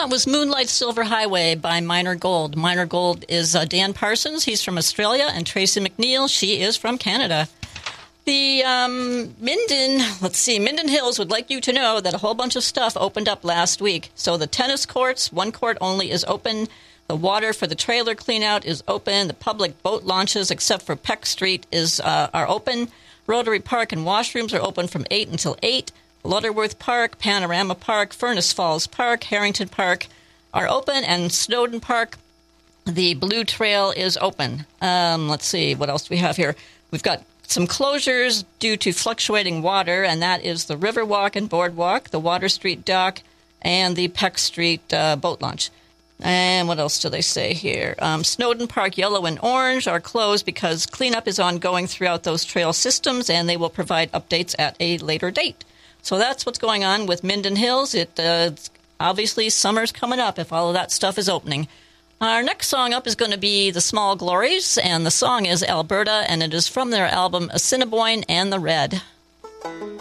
That was Moonlight Silver Highway by Minor Gold. Minor Gold is Dan Parsons. He's from Australia. And Tracy McNeil, she is from Canada. The Minden Hills would like you to know that a whole bunch of stuff opened up last week. So the tennis courts, one court only, is open. The water for the trailer cleanout is open. The public boat launches, except for Peck Street, are open. Rotary Park and washrooms are open from 8 until 8. Lutterworth Park, Panorama Park, Furnace Falls Park, Harrington Park are open, and Snowden Park, the Blue Trail, is open. Let's see, what else do we have here? We've got some closures due to fluctuating water, and that is the Riverwalk and Boardwalk, the Water Street Dock, and the Peck Street boat launch. And what else do they say here? Snowden Park Yellow and Orange are closed because cleanup is ongoing throughout those trail systems, and they will provide updates at a later date. So that's what's going on with Minden Hills. Obviously, summer's coming up if all of that stuff is opening. Our next song up is going to be The Small Glories, and the song is Alberta, and it is from their album Assiniboine and the Red.